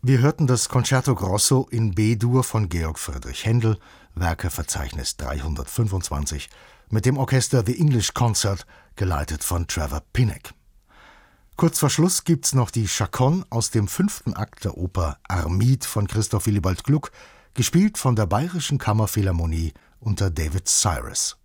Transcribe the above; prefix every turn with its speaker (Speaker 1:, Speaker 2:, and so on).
Speaker 1: Wir hörten das Concerto Grosso in B-Dur von Georg Friedrich Händel, Werkeverzeichnis 325, mit dem Orchester The English Concert, geleitet von Trevor Pinnock. Kurz vor Schluss gibt's noch die Chaconne aus dem 5. Akt der Oper Armide von Christoph Willibald Gluck, gespielt von der Bayerischen Kammerphilharmonie unter David Cyrus.